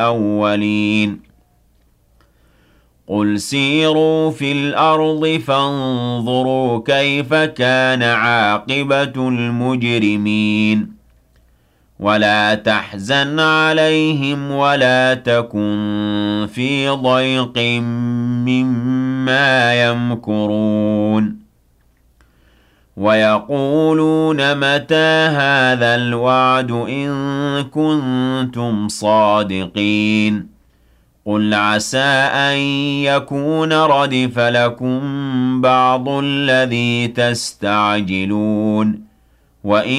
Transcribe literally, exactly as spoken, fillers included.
الأولين قل سيروا في الأرض فانظروا كيف كان عاقبة المجرمين ولا تحزن عليهم ولا تكن في ضيق مما يمكرون ويقولون متى هذا الوعد إن كنتم صادقين قل عسى أن يكون ردف لكم بعض الذي تستعجلون وإن